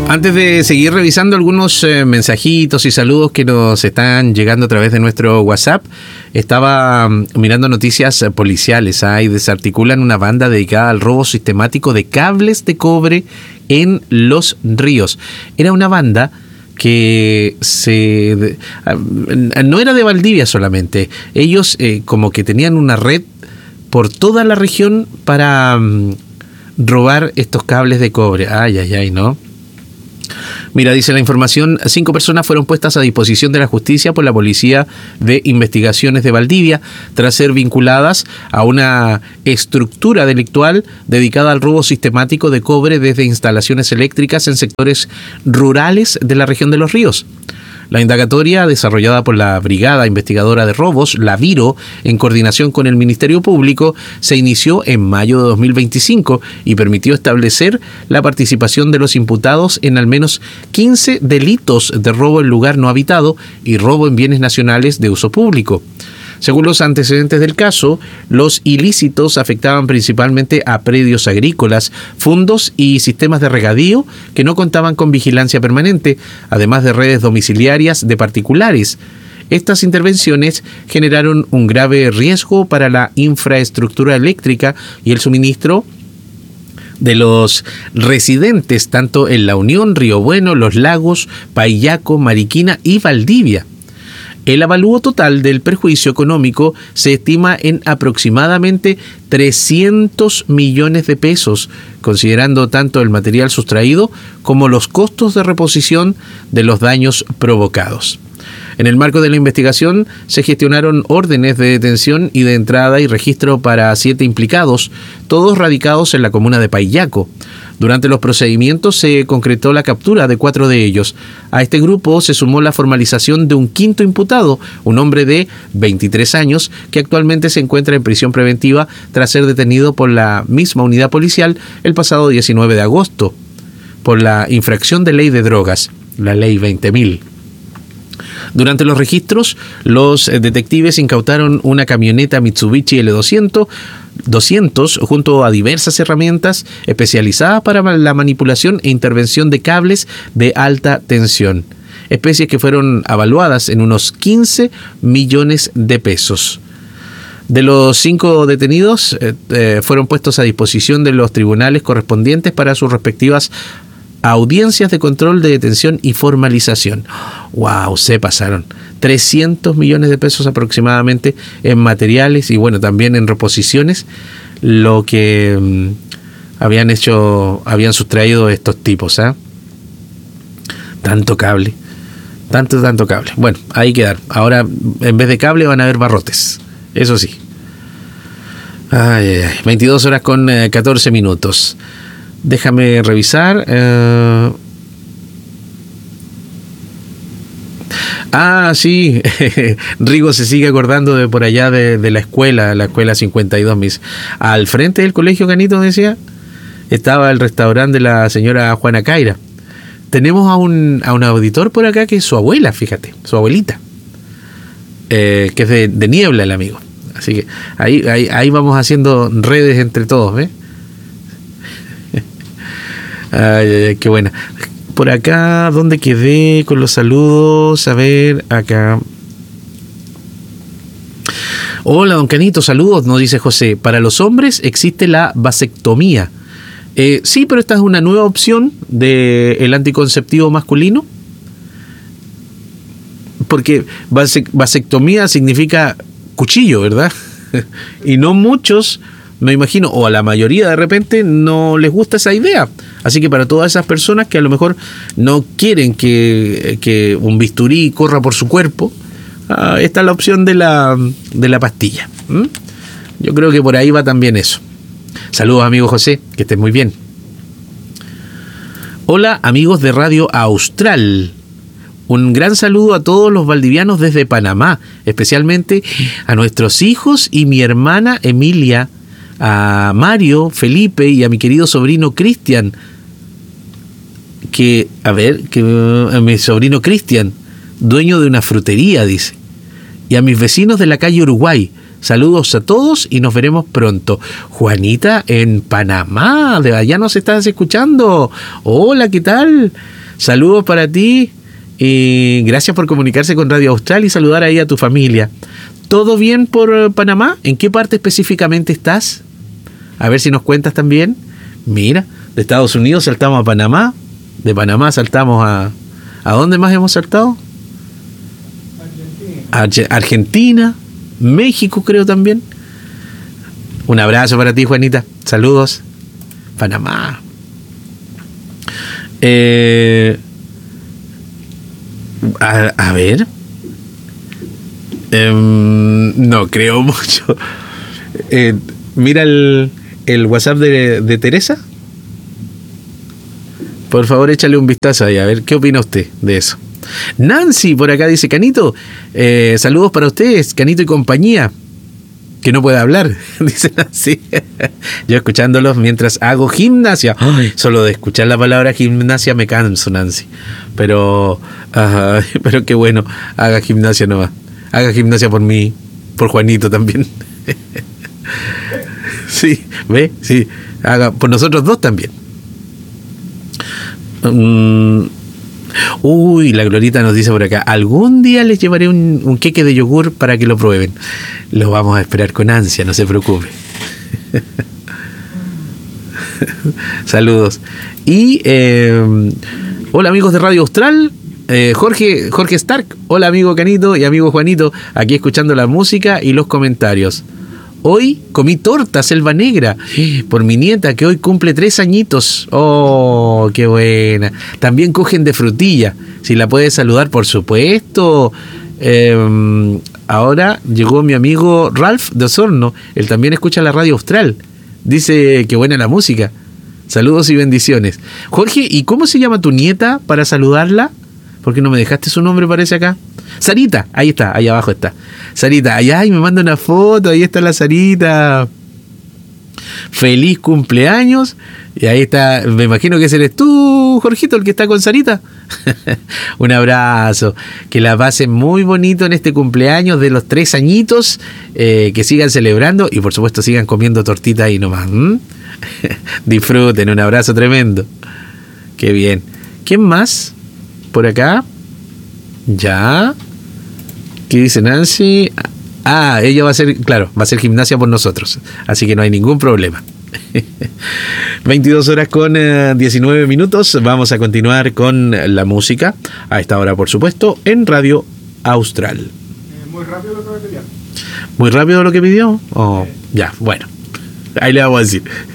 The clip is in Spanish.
Antes de seguir revisando algunos mensajitos y saludos que nos están llegando a través de nuestro WhatsApp, estaba mirando noticias policiales. Y desarticulan una banda dedicada al robo sistemático de cables de cobre en Los Ríos. Era una banda que no era de Valdivia solamente. Ellos como que tenían una red por toda la región para robar estos cables de cobre. ¿No? Mira, dice la información, 5 personas fueron puestas a disposición de la justicia por la Policía de Investigaciones de Valdivia tras ser vinculadas a una estructura delictual dedicada al robo sistemático de cobre desde instalaciones eléctricas en sectores rurales de la región de Los Ríos. La indagatoria, desarrollada por la Brigada Investigadora de Robos, la BIRO, en coordinación con el Ministerio Público, se inició en mayo de 2025 y permitió establecer la participación de los imputados en al menos 15 delitos de robo en lugar no habitado y robo en bienes nacionales de uso público. Según los antecedentes del caso, los ilícitos afectaban principalmente a predios agrícolas, fondos y sistemas de regadío que no contaban con vigilancia permanente, además de redes domiciliarias de particulares. Estas intervenciones generaron un grave riesgo para la infraestructura eléctrica y el suministro de los residentes tanto en La Unión, Río Bueno, Los Lagos, Paillaco, Mariquina y Valdivia. El avalúo total del perjuicio económico se estima en aproximadamente 300 millones de pesos, considerando tanto el material sustraído como los costos de reposición de los daños provocados. En el marco de la investigación se gestionaron órdenes de detención y de entrada y registro para 7 implicados, todos radicados en la comuna de Paillaco. Durante los procedimientos se concretó la captura de 4 de ellos. A este grupo se sumó la formalización de un 5º imputado, un hombre de 23 años, que actualmente se encuentra en prisión preventiva tras ser detenido por la misma unidad policial el pasado 19 de agosto por la infracción de ley de drogas, la ley 20.000. Durante los registros, los detectives incautaron una camioneta Mitsubishi L200 junto a diversas herramientas especializadas para la manipulación e intervención de cables de alta tensión, especies que fueron avaluadas en unos 15 millones de pesos. De los 5 detenidos fueron puestos a disposición de los tribunales correspondientes para sus respectivas audiencias de control de detención y formalización. ¡Wow! Se pasaron. 300 millones de pesos aproximadamente en materiales y bueno, también en reposiciones, lo que habían sustraído estos tipos. Tanto cable. Tanto cable. Bueno, ahí quedaron. Ahora, en vez de cable van a haber barrotes. Eso sí. 22 horas con 14 minutos. Déjame revisar. Sí. Rigo se sigue acordando de por allá de la escuela 52. Mis. Al frente del colegio Canito, decía, estaba el restaurante de la señora Juana Caira. Tenemos a un auditor por acá que es su abuela, fíjate, su abuelita. Que es de Niebla, el amigo. Así que ahí vamos haciendo redes entre todos, ¿ves? Qué buena. Por acá, ¿dónde quedé con los saludos? A ver, acá. Hola, don Canito, saludos, nos dice José. Para los hombres existe la vasectomía. Sí, pero esta es una nueva opción del anticonceptivo masculino. Porque vasectomía significa cuchillo, ¿verdad? Y no muchos, me imagino, o a la mayoría de repente no les gusta esa idea. Así que para todas esas personas que a lo mejor no quieren que un bisturí corra por su cuerpo, esta es la opción de la pastilla. Yo creo que por ahí va también eso. Saludos, amigo José, que estés muy bien. Hola, amigos de Radio Austral. Un gran saludo a todos los valdivianos desde Panamá, especialmente a nuestros hijos y mi hermana Emilia, a Mario, Felipe y a mi querido sobrino Cristian. Mi sobrino Cristian, dueño de una frutería, dice. Y a mis vecinos de la calle Uruguay. Saludos a todos y nos veremos pronto. Juanita en Panamá, de allá nos estás escuchando. Hola, ¿qué tal? Saludos para ti y gracias por comunicarse con Radio Austral y saludar ahí a tu familia. ¿Todo bien por Panamá? ¿En qué parte específicamente estás? A ver si nos cuentas también. Mira, de Estados Unidos saltamos a Panamá, de Panamá saltamos ¿a dónde más hemos saltado? Argentina, México creo también. Un abrazo para ti, Juanita. Saludos. Panamá. A ver. No creo mucho. Mira el WhatsApp de Teresa. Por favor, échale un vistazo ahí, a ver qué opina usted de eso. Nancy por acá dice: Canito, saludos para ustedes, Canito y compañía. Que no puede hablar, dice Nancy. Yo escuchándolos mientras hago gimnasia. Ay, solo de escuchar la palabra gimnasia me canso, Nancy. Pero qué bueno, haga gimnasia nomás. Haga gimnasia por mí, por Juanito también. Sí, ¿ve? Sí, haga por nosotros dos también. Uy, la Glorita nos dice por acá: algún día les llevaré un queque de yogur para que lo prueben. Lo vamos a esperar con ansia, no se preocupe. Saludos. Y hola amigos de Radio Austral. Jorge Stark. Hola amigo Canito y amigo Juanito, aquí escuchando la música y los comentarios. Hoy comí torta Selva Negra por mi nieta que hoy cumple 3 añitos. ¡Oh, qué buena! También cogen de frutilla. Si la puedes saludar, por supuesto. Ahora llegó mi amigo Ralph de Osorno. Él también escucha la Radio Austral. Dice que buena la música. Saludos y bendiciones. Jorge, ¿y cómo se llama tu nieta para saludarla? Porque no me dejaste su nombre, parece acá. Sarita, ahí está, ahí abajo está. Sarita, ay, me manda una foto, ahí está la Sarita. Feliz cumpleaños. Y ahí está, me imagino que ese eres tú, Jorgito, el que está con Sarita. Un abrazo. Que la pasen muy bonito en este cumpleaños de los 3 añitos. Que sigan celebrando y por supuesto sigan comiendo tortita ahí nomás. Disfruten, un abrazo tremendo. Qué bien. ¿Quién más? Por acá. Ya. ¿Qué dice Nancy? Ella va a hacer gimnasia por nosotros. Así que no hay ningún problema. 22 horas con 19 minutos. Vamos a continuar con la música. A esta hora, por supuesto, en Radio Austral. Muy rápido lo que me pidió. ¿Muy rápido lo que pidió? Ya, bueno. Ahí le vamos a decir.